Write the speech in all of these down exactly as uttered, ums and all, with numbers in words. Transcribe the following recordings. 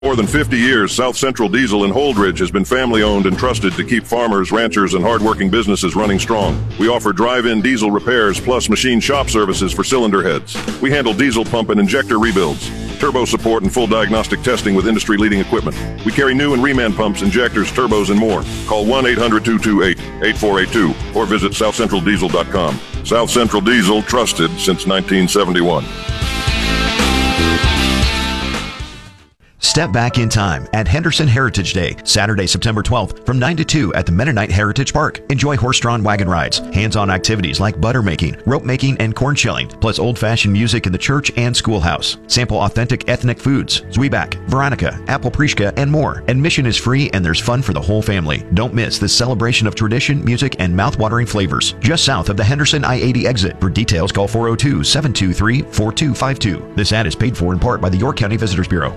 More than fifty years, South Central Diesel in Holdridge has been family-owned and trusted to keep farmers, ranchers, and hardworking businesses running strong. We offer drive-in diesel repairs plus machine shop services for cylinder heads. We handle diesel pump and injector rebuilds, turbo support, and full diagnostic testing with industry-leading equipment. We carry new and reman pumps, injectors, turbos, and more. Call one eight hundred two two eight eight four eight two or visit south central diesel dot com. South Central Diesel, trusted since nineteen seventy-one. Step back in time at Henderson Heritage Day, Saturday, September twelfth, from nine to two at the Mennonite Heritage Park. Enjoy horse-drawn wagon rides, hands-on activities like butter making, rope making, and corn shelling, plus old-fashioned music in the church and schoolhouse. Sample authentic ethnic foods, zwieback, veronica, apple prishka, and more. Admission is free and there's fun for the whole family. Don't miss this celebration of tradition, music, and mouth-watering flavors. Just south of the Henderson I eighty exit. For details, call four oh two, seven two three, four two five two. This ad is paid for in part by the York County Visitors Bureau.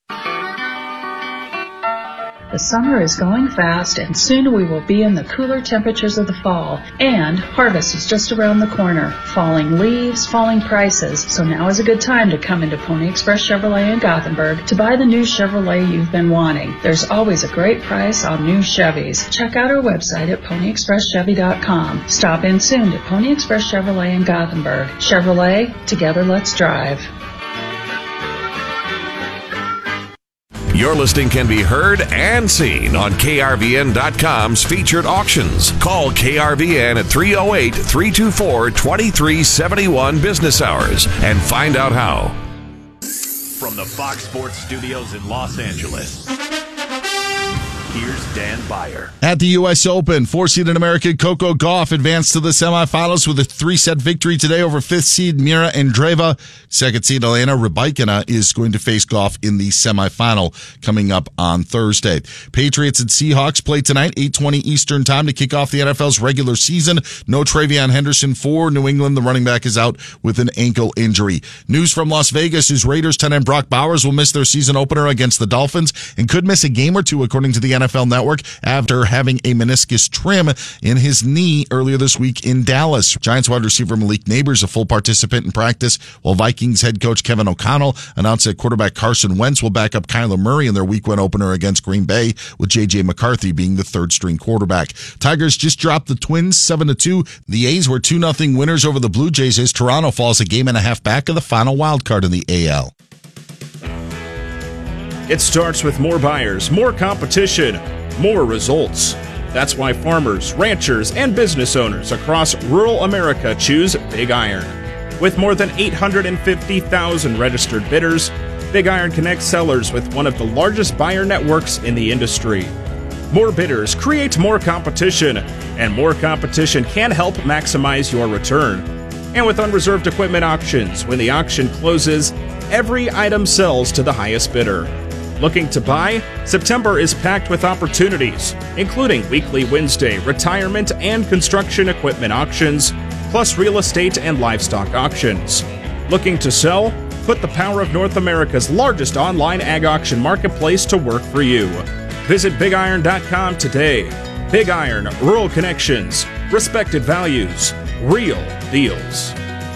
The summer is going fast, and soon we will be in the cooler temperatures of the fall. And harvest is just around the corner. Falling leaves, falling prices. So now is a good time to come into Pony Express Chevrolet in Gothenburg to buy the new Chevrolet you've been wanting. There's always a great price on new Chevys. Check out our website at pony express chevy dot com. Stop in soon to Pony Express Chevrolet in Gothenburg. Chevrolet, together let's drive. Your listing can be heard and seen on K R V N dot com's featured auctions. Call K R V N at three oh eight, three two four, two three seven one business hours and find out how. From the Fox Sports Studios in Los Angeles, here's Dan Beyer. At the U S Open, four-seeded American Coco Gauff advanced to the semifinals with a three-set victory today over fifth seed Mira Andreeva. Second seed Elena Rybakina is going to face Gauff in the semifinal coming up on Thursday. Patriots and Seahawks play tonight, eight twenty Eastern time to kick off the N F L's regular season. No Travion Henderson for New England. The running back is out with an ankle injury. News from Las Vegas is Raiders tight end Brock Bowers will miss their season opener against the Dolphins and could miss a game or two, according to the N F L Network, after having a meniscus trim in his knee earlier this week in Dallas. Giants wide receiver Malik Nabers a full participant in practice, while Vikings head coach Kevin O'Connell announced that quarterback Carson Wentz will back up Kyler Murray in their week one opener against Green Bay, with J J McCarthy being the third string quarterback. Tigers just dropped the Twins seven to two. The A's were two nothing winners over the Blue Jays as Toronto falls a game and a half back of the final wild card in the A L. It starts with more buyers, more competition, more results. That's why farmers, ranchers, and business owners across rural America choose Big Iron. With more than eight hundred fifty thousand registered bidders, Big Iron connects sellers with one of the largest buyer networks in the industry. More bidders create more competition, and more competition can help maximize your return. And with unreserved equipment auctions, when the auction closes, every item sells to the highest bidder. Looking to buy? September is packed with opportunities, including weekly Wednesday retirement and construction equipment auctions, plus real estate and livestock auctions. Looking to sell? Put the power of North America's largest online ag auction marketplace to work for you. Visit big iron dot com today. Big Iron, rural connections, respected values, real deals.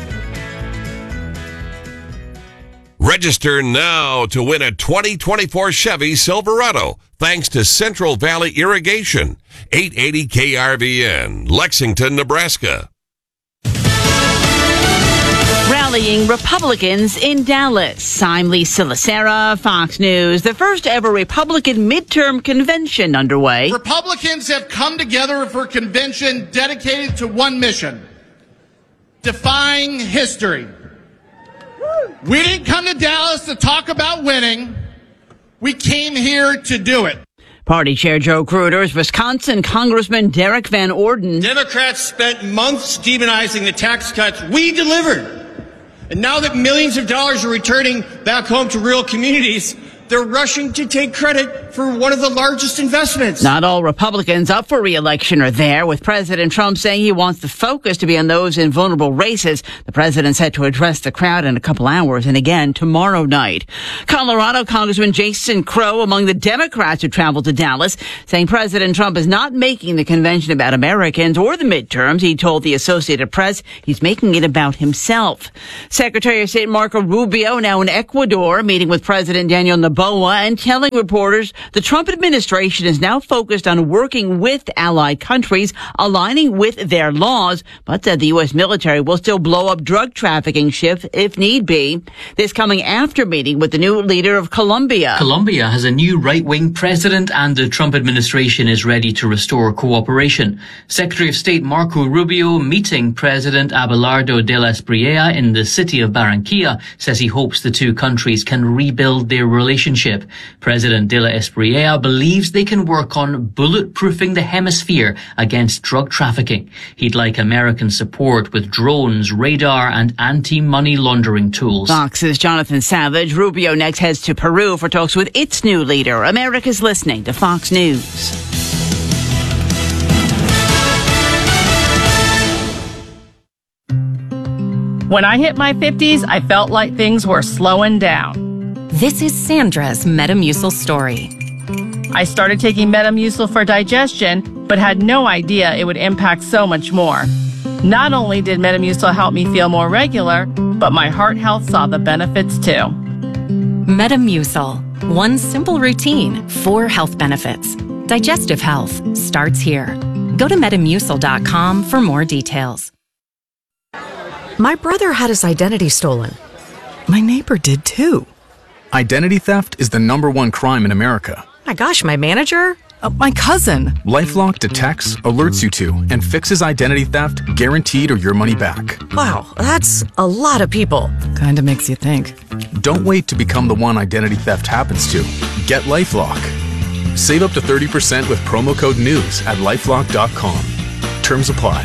Register now to win a twenty twenty-four Chevy Silverado, thanks to Central Valley Irrigation. eight eighty K R V N, Lexington, Nebraska. Rallying Republicans in Dallas. I'm Lisa Lacera, Fox News. The first ever Republican midterm convention underway. Republicans have come together for a convention dedicated to one mission: defying history. We didn't come to Dallas to talk about winning. We came here to do it. Party Chair Joe Cruder's Wisconsin Congressman Derek Van Orden. Democrats spent months demonizing the tax cuts we delivered. And now that millions of dollars are returning back home to rural communities, they're rushing to take credit for one of the largest investments. Not all Republicans up for re-election are there, with President Trump saying he wants the focus to be on those in vulnerable races. The president set to address the crowd in a couple hours and again tomorrow night. Colorado Congressman Jason Crow among the Democrats who traveled to Dallas, saying President Trump is not making the convention about Americans or the midterms. He told the Associated Press he's making it about himself. Secretary of State Marco Rubio now in Ecuador, meeting with President Daniel Noboa Balboa and telling reporters the Trump administration is now focused on working with allied countries, aligning with their laws, but said the U S military will still blow up drug trafficking ships if need be. This coming after meeting with the new leader of Colombia. Colombia has a new right-wing president, and the Trump administration is ready to restore cooperation. Secretary of State Marco Rubio, meeting President Abelardo de la Espriella in the city of Barranquilla, says he hopes the two countries can rebuild their relationship. President de la Espriella believes they can work on bulletproofing the hemisphere against drug trafficking. He'd like American support with drones, radar, and anti-money laundering tools. Fox's Jonathan Savage. Rubio next heads to Peru for talks with its new leader. America's listening to Fox News. When I hit my fifties, I felt like things were slowing down. This is Sandra's Metamucil story. I started taking Metamucil for digestion, but had no idea it would impact so much more. Not only did Metamucil help me feel more regular, but my heart health saw the benefits too. Metamucil. One simple routine, four health benefits. Digestive health starts here. Go to metamucil dot com for more details. My brother had his identity stolen. My neighbor did too. Identity theft is the number one crime in America. My gosh, my manager? Uh, my cousin. LifeLock detects, alerts you to, and fixes identity theft, guaranteed or your money back. Wow, that's a lot of people. Kinda makes you think. Don't wait to become the one identity theft happens to. Get LifeLock. Save up to thirty percent with promo code NEWS at lifelock dot com. Terms apply.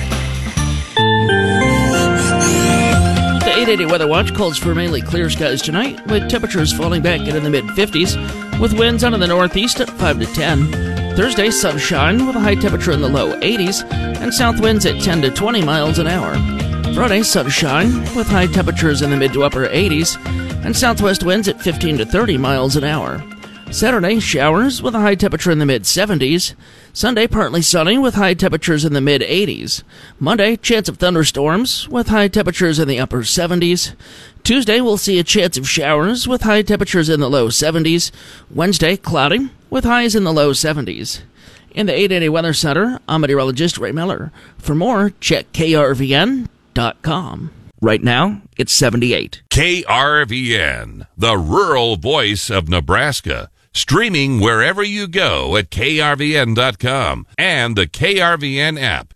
The eight eighty Weather Watch calls for mainly clear skies tonight, with temperatures falling back into the mid-fifties, with winds out of the northeast at five to ten. Thursday, sunshine with a high temperature in the low eighties, and south winds at ten to twenty miles an hour. Friday, sunshine with high temperatures in the mid to upper eighties, and southwest winds at fifteen to thirty miles an hour. Saturday, showers with a high temperature in the mid-seventies. Sunday, partly sunny with high temperatures in the mid-eighties. Monday, chance of thunderstorms with high temperatures in the upper seventies. Tuesday, we'll see a chance of showers with high temperatures in the low seventies. Wednesday, cloudy with highs in the low seventies. In the eight eighty Weather Center, I'm meteorologist Ray Miller. For more, check K R V N dot com. Right now, it's seventy-eight. K R V N, the rural voice of Nebraska. Streaming wherever you go at K R V N dot com and the K R V N app.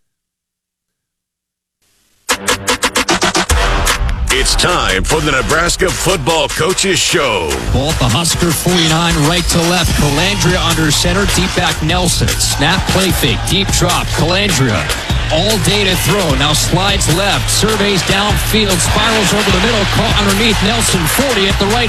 It's time for the Nebraska Football Coaches Show. Both the Husker forty-nine right to left. Calandria under center. Deep back Nelson. Snap, play fake. Deep drop. Calandria. All day to throw. Now slides left. Surveys downfield. Spirals over the middle. Caught underneath. Nelson forty at the right